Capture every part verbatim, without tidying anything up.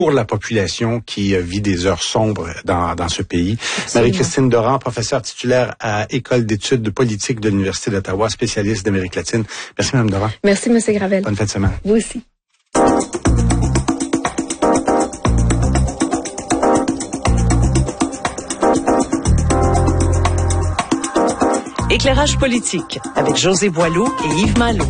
pour la population qui vit des heures sombres dans, dans ce pays. Marie-Christine Doran, professeure titulaire à École d'études politiques de l'Université d'Ottawa, spécialiste d'Amérique latine. Merci, Mme Doran. Merci, M. Gravel. Bonne fin de semaine. Vous aussi. Éclairage politique avec José Boileau et Yves Malo.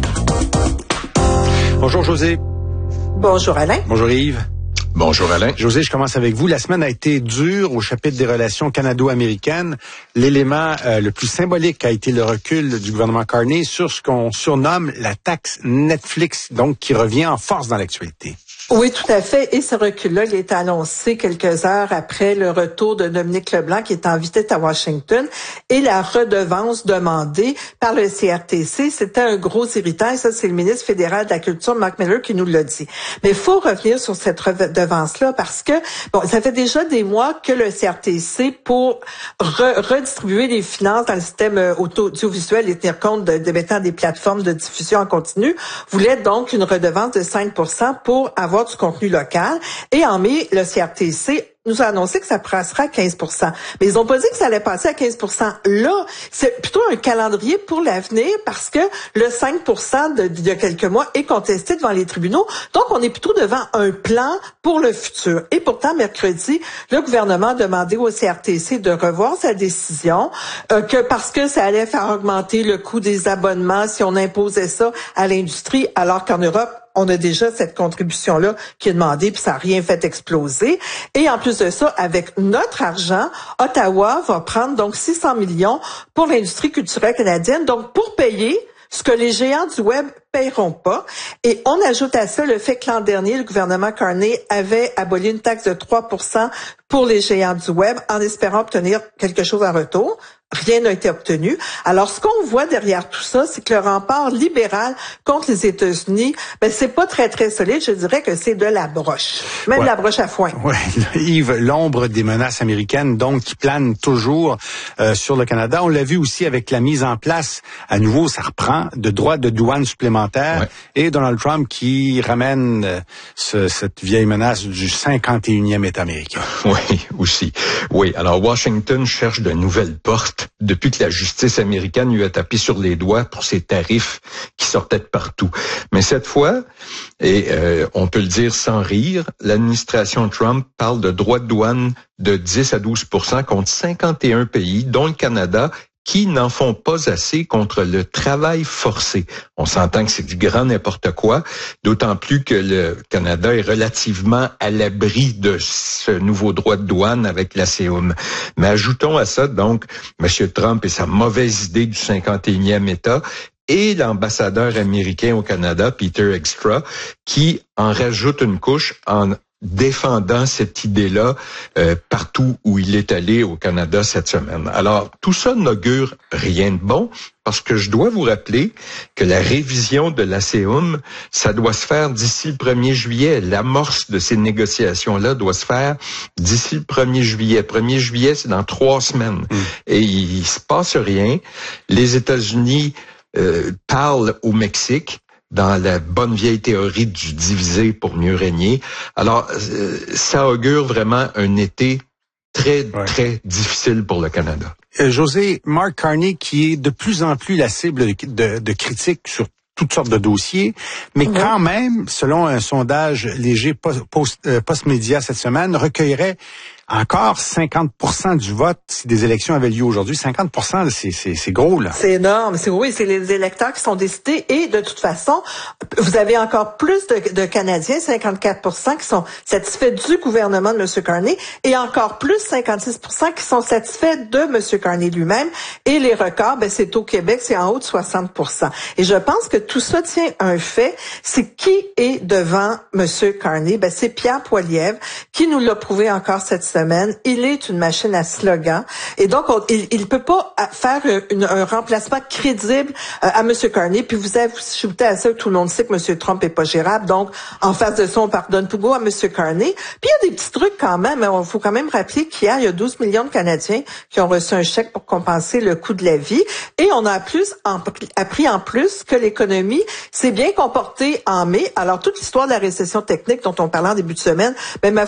Bonjour, José. Bonjour, Alain. Bonjour, Yves. Bonjour Alain. José, je commence avec vous. La semaine a été dure au chapitre des relations canado-américaines. L'élément euh, le plus symbolique a été le recul du gouvernement Carney sur ce qu'on surnomme la taxe Netflix, donc qui revient en force dans l'actualité. Oui, tout à fait. Et ce recul-là, il est annoncé quelques heures après le retour de Dominique Leblanc, qui est en visite à Washington, et la redevance demandée par le C R T C. C'était un gros irritant, et ça, c'est le ministre fédéral de la Culture, Mark Miller, qui nous l'a dit. Mais il faut revenir sur cette redevance-là, parce que, bon, ça fait déjà des mois que le C R T C, pour re- redistribuer les finances dans le système audiovisuel et tenir compte de, de maintenant des plateformes de diffusion en continu, voulait donc une redevance de cinq pour cent pour avoir du contenu local. Et en mai, le C R T C nous a annoncé que ça passera à quinze pour cent. Mais ils ont pas dit que ça allait passer à quinze pour cent. Là, c'est plutôt un calendrier pour l'avenir parce que le cinq pour cent de, d'il y a quelques mois est contesté devant les tribunaux. Donc, on est plutôt devant un plan pour le futur. Et pourtant, mercredi, le gouvernement a demandé au C R T C de revoir sa décision, euh, que parce que ça allait faire augmenter le coût des abonnements si on imposait ça à l'industrie, alors qu'en Europe, on a déjà cette contribution-là qui est demandée, puis ça n'a rien fait exploser. Et en plus de ça, avec notre argent, Ottawa va prendre donc six cents millions pour l'industrie culturelle canadienne, donc pour payer ce que les géants du web paieront pas. Et on ajoute à ça le fait que l'an dernier, le gouvernement Carney avait aboli une taxe de trois pour cent pour les géants du web en espérant obtenir quelque chose en retour. Rien n'a été obtenu. Alors, ce qu'on voit derrière tout ça, c'est que le rempart libéral contre les États-Unis, ben, c'est pas très, très solide. Je dirais que c'est de la broche. Même ouais. la broche à foin. Oui, Yves, l'ombre des menaces américaines, donc, qui planent toujours euh, sur le Canada. On l'a vu aussi avec la mise en place, à nouveau, ça reprend, de droits de douane supplémentaires. Ouais. Et Donald Trump qui ramène euh, ce, cette vieille menace du cinquante et unième État américain. Oui, aussi. Oui, alors Washington cherche de nouvelles portes depuis que la justice américaine lui a tapé sur les doigts pour ses tarifs qui sortaient de partout. Mais cette fois, et euh, on peut le dire sans rire, l'administration Trump parle de droits de douane de dix à douze pour cent contre cinquante et un pays, dont le Canada, qui n'en font pas assez contre le travail forcé. On s'entend que c'est du grand n'importe quoi, d'autant plus que le Canada est relativement à l'abri de ce nouveau droit de douane avec la C E U M. Mais ajoutons à ça, donc, M. Trump et sa mauvaise idée du cinquante et unième État, et l'ambassadeur américain au Canada, Peter Extra, qui en rajoute une couche en défendant cette idée-là euh, partout où il est allé au Canada cette semaine. Alors, tout ça n'augure rien de bon, parce que je dois vous rappeler que la révision de la C E U M, ça doit se faire d'ici le premier juillet. L'amorce de ces négociations-là doit se faire d'ici le premier juillet. premier juillet, c'est dans trois semaines. Mmh. Et il, il se passe rien. Les États-Unis euh, parlent au Mexique, dans la bonne vieille théorie du diviser pour mieux régner. Alors, euh, ça augure vraiment un été très, ouais. très difficile pour le Canada. Euh, José, Mark Carney, qui est de plus en plus la cible de, de, de critiques sur toutes sortes de dossiers, mais mmh. quand même, selon un sondage léger post, post, euh, post-média cette semaine, recueillerait encore cinquante pour cent du vote si des élections avaient lieu aujourd'hui. cinquante pour cent, c'est, c'est, c'est gros, là. C'est énorme. C'est, oui, c'est les électeurs qui sont décidés. Et de toute façon, vous avez encore plus de, de Canadiens, cinquante-quatre pour cent, qui sont satisfaits du gouvernement de M. Carney et encore plus, cinquante-six pour cent, qui sont satisfaits de M. Carney lui-même. Et les records, ben, c'est au Québec, c'est en haut de soixante pour cent. Et je pense que tout ça tient à un fait, c'est qui est devant M. Carney? Ben, c'est Pierre Poilievre qui nous l'a prouvé encore cette semaine. Il est une machine à slogan. Et donc, on, il ne peut pas faire une, un remplacement crédible euh, à M. Carney. Puis vous avez ajouté à ça que tout le monde sait que M. Trump est pas gérable. Donc, en face de ça, on pardonne tout go à M. Carney. Puis il y a des petits trucs quand même. Il faut quand même rappeler qu'hier, il y a douze millions de Canadiens qui ont reçu un chèque pour compenser le coût de la vie. Et on a plus en, appris en plus que l'économie s'est bien comportée en mai. Alors, toute l'histoire de la récession technique dont on parlait en début de semaine, ben, ma